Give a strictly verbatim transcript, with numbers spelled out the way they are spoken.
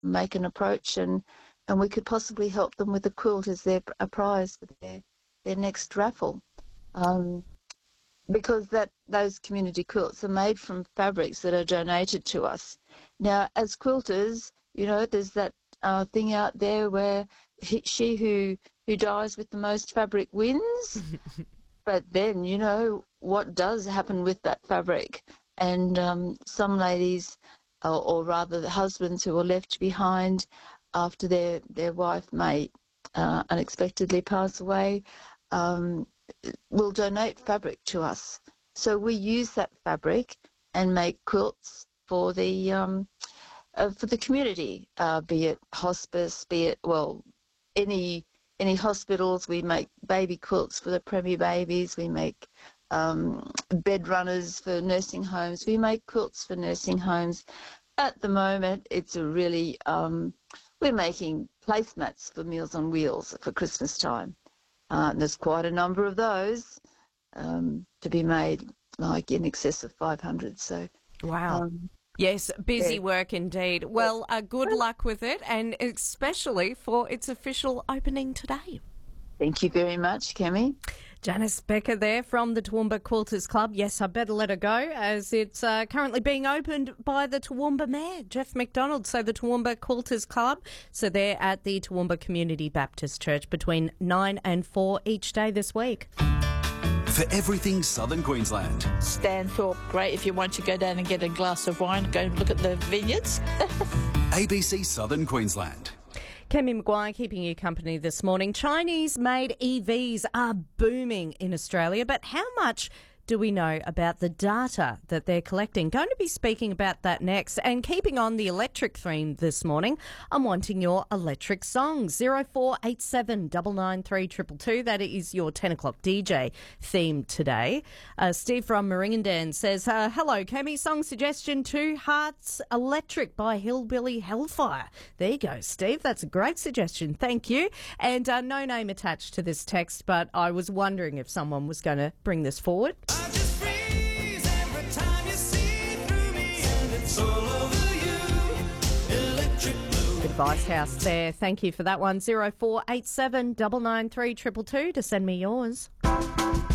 make an approach, and, and we could possibly help them with a quilt as their a prize for their, their next raffle. Um, because that those community quilts are made from fabrics that are donated to us. Now, as quilters, you know, there's that uh, thing out there where he, she who, who dies with the most fabric wins. But then, you know, what does happen with that fabric? And um, some ladies, or, or rather the husbands who are left behind after their, their wife may uh, unexpectedly pass away, um, will donate fabric to us. So we use that fabric and make quilts for the um, uh, for the community, uh, be it hospice, be it, well, any any hospitals. We make baby quilts for the preemie babies. We make um, bed runners for nursing homes. We make quilts for nursing homes. At the moment, it's a really, um, we're making placemats for Meals on Wheels for Christmas time. Uh, and there's quite a number of those um, to be made, like in excess of five hundred. So, wow. Um, yes, busy yeah. work indeed. Well, uh, good luck with it, and especially for its official opening today. Thank you very much, Kemi. Janice Becker there from the Toowoomba Quilters Club. Yes, I better let her go as it's uh, currently being opened by the Toowoomba Mayor, Jeff McDonald. So the Toowoomba Quilters Club, so they're at the Toowoomba Community Baptist Church between nine and four each day this week. For everything Southern Queensland. Stanthorpe, great if you want to go down and get a glass of wine, go and look at the vineyards. A B C Southern Queensland. Kemi Maguire keeping you company this morning. Chinese-made E Vs are booming in Australia, but how much do we know about the data that they're collecting? Going to be speaking about that next. And keeping on the electric theme this morning, I'm wanting your electric songs. zero four eight seven nine nine three two two two. That is your ten o'clock D J theme today. Uh, Steve from Meringadan says, uh, hello, Kemi, song suggestion Two Hearts Electric by Hillbilly Hellfire. There you go, Steve. That's a great suggestion. Thank you. And uh, no name attached to this text, but I was wondering if someone was going to bring this forward. Advice House there. Thank you for that one. zero four eight seven nine nine three two two two to send me yours.